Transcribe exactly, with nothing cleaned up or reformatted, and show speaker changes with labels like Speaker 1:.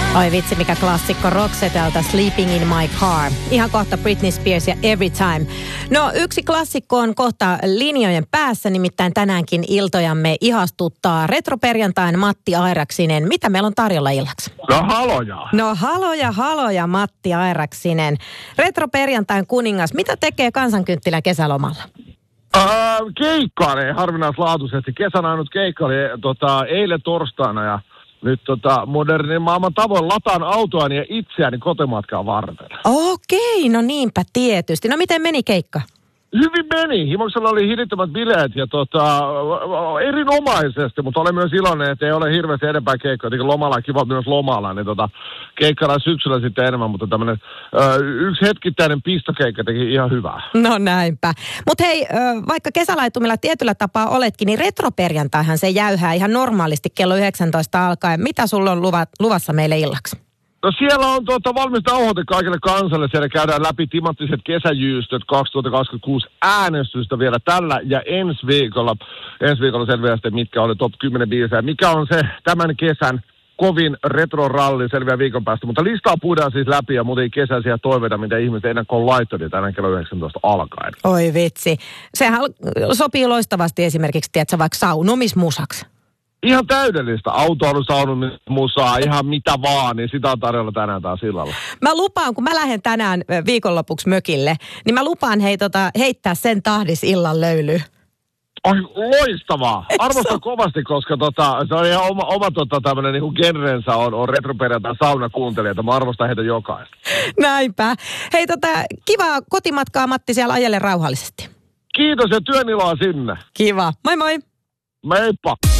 Speaker 1: Oi vitsi, mikä klassikko Roxetelta Sleeping in my car. Ihan kohta Britney Spears ja Every Time. No yksi klassikko on kohta linjojen päässä, nimittäin tänäänkin iltojamme ihastuttaa retroperjantain Matti Airaksinen. Mitä meillä on tarjolla illaksi?
Speaker 2: No haloja.
Speaker 1: No haloja, haloja Matti Airaksinen. Retroperjantain kuningas, mitä tekee Kansankynttilän kesälomalla?
Speaker 2: Äh, keikkailee harvinaislaatuisesti. Kesän ainut keikkailee tota, eilen torstaina ja nyt tota, modernin maailman tavoin lataan autoani ja itseäni kotimatkaa varten.
Speaker 1: Okei, no niinpä tietysti. No miten meni keikka?
Speaker 2: Hyvin meni. Himoksella oli hillittömät bileet ja tota, erinomaisesti, mutta olen myös iloinen, että ei ole hirveästi enempää keikkoja. Tietenkin lomalla on kiva myös lomalla, niin tota, keikkaillaan syksyllä sitten enemmän, mutta tämmöinen yksi hetkittäinen pistokeikka teki ihan hyvää.
Speaker 1: No näinpä. Mutta hei, vaikka kesälaitumilla tietyllä tapaa oletkin, niin retroperjantaihan se jäyhää ihan normaalisti kello yhdeksäntoista alkaen. Mitä sulla on luvat, luvassa meille illaksi?
Speaker 2: No siellä on tuota, valmis nauhoite kaikille kansalle. Siellä käydään läpi timanttiset kesäjyystöt kaksituhattakaksikymmentäkuusi äänestystä vielä tällä ja ensi viikolla. Ensi viikolla selviää sitten, mitkä oli top kymmenen biisejä. Mikä on se tämän kesän kovin retroralli selviää viikon päästä. Mutta listaa puidaan siis läpi ja muuten kesäisiä toiveita, mitä ihmiset ennakkoon laittoi tänään kello yhdeksäntoista alkaen.
Speaker 1: Oi vitsi. Sehän sopii loistavasti esimerkiksi, tiedätkö, vaikka saunomismusaksi.
Speaker 2: Ihan täydellistä. Autoilusaunumimusaa, ihan mitä vaan, niin sitä on tarjolla tänään taas illalla.
Speaker 1: Mä lupaan, kun mä lähden tänään viikonlopuksi mökille, niin mä lupaan hei, tota, heittää sen tahdis illan löylyyn.
Speaker 2: Oi, loistavaa. Arvostan kovasti, koska tota, se on ihan oma, oma tota, tämmöinen niin kuin genrensä on, on retroperjantai saunakuuntelijat. Mä arvostan heitä jokaista.
Speaker 1: Näinpä. Hei, tota, kivaa kotimatkaa Matti siellä ajelle rauhallisesti.
Speaker 2: Kiitos ja työn iloa sinne.
Speaker 1: Kiva. Moi moi.
Speaker 2: Meippa.